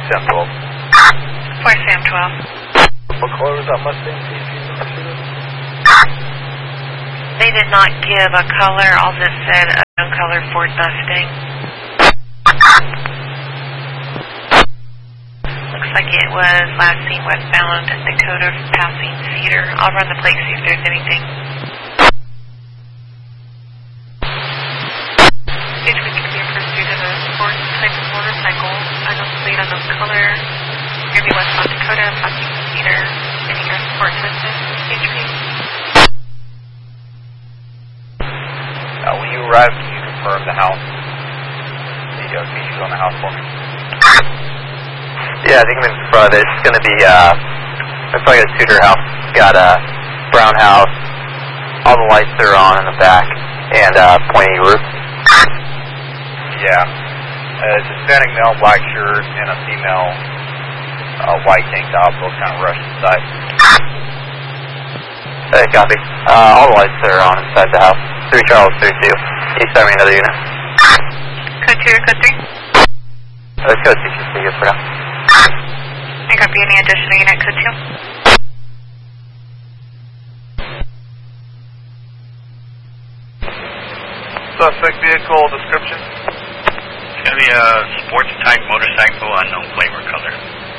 Sam 12. 4 Sam 12. What color was that Mustang? They did not give a color, all it said unknown color Ford Mustang. Looks like it was last seen westbound Dakota passing Cedar. I'll run the plate, see if there's anything. If we can be approved due to the sport type of motorcycle, unknown plate, unknown color. Gonna be westbound Dakota passing Cedar. Any air support system, HP. When you arrive, can you confirm the house? The features on the house for me? Yeah, I think I'm in front of it. It's going to be, it's like a Tudor house. It's got a brown house. All the lights are on in the back. And pointy roof. Yeah. It's a Hispanic male, black shirt, and a female white tank top. Both kind of rushed inside. Hey, copy. All the lights are on inside the house. 3 Charles 32. Can you send me another unit? Code 2 or code 3? Code 2 should be good for now. I copy any additional unit, code 2. Suspect vehicle description? It's going to be a sports type motorcycle, unknown plate or color.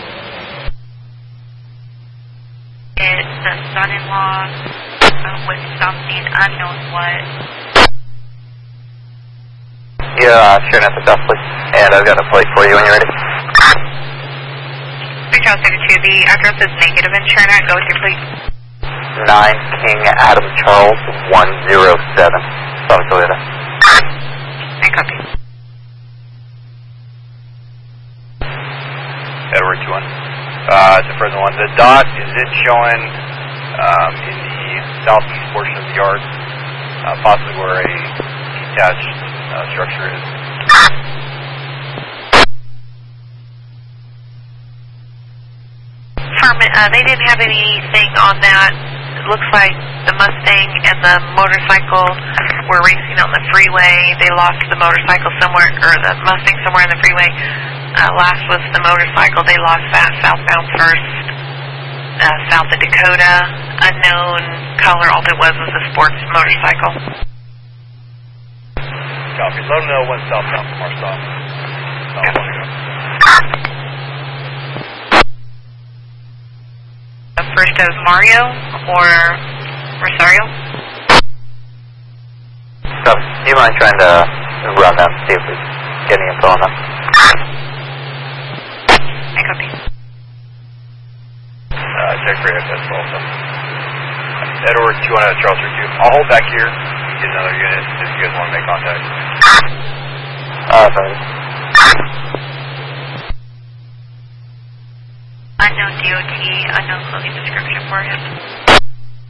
It's the son-in-law with something unknown what. Yeah, sure enough, it's Duffley. And I've got a plate for you when you're ready. 3 Charles 32, the address is negative in Chernak. Go with your plate. 9 King Adam Charles 107. South Toyota. I copy. Edward 2-1. It's the present one. The dot, is it showing in the southeast portion of the yard, possibly where a detached structure is? They didn't have anything on that. It looks like the Mustang and the motorcycle were racing on the freeway. They lost the motorcycle somewhere, or the Mustang somewhere in the freeway. Last was the motorcycle. They lost that southbound first, south of Dakota. Unknown color. All it was a sports motorcycle. Copy. Let them know when southbound from our stop. First of Mario or Rosario? So, do you mind trying to run them, see if we get any info on them? I copy. Check for AFS also. Edward 200 Charles 32. I'll hold back here. Get another unit if you guys want to make contact. Sorry. Unknown DOT, unknown clothing description for him.